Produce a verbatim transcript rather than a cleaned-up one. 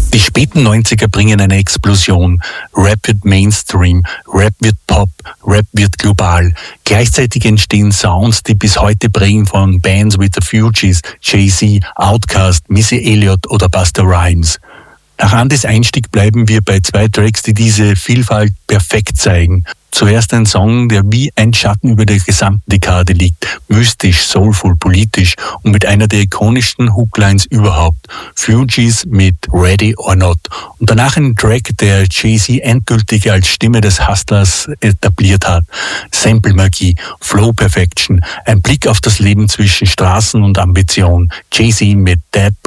Die späten neunziger bringen eine Explosion. Rap wird Mainstream, Rap wird Pop, Rap wird global. Gleichzeitig entstehen Sounds, die bis heute prägen, von Bands wie The Fugees, Jay-Z, Outkast, Missy Elliott oder Busta Rhymes. Nach Andys Einstieg bleiben wir bei zwei Tracks, die diese Vielfalt perfekt zeigen. Zuerst ein Song, der wie ein Schatten über der gesamten Dekade liegt. Mystisch, soulful, politisch und mit einer der ikonischsten Hooklines überhaupt. Fugees mit Ready or Not. Und danach ein Track, der Jay-Z endgültig als Stimme des Hustlers etabliert hat. Sample-Magie, Flow-Perfection, ein Blick auf das Leben zwischen Straßen und Ambition. Jay-Z mit That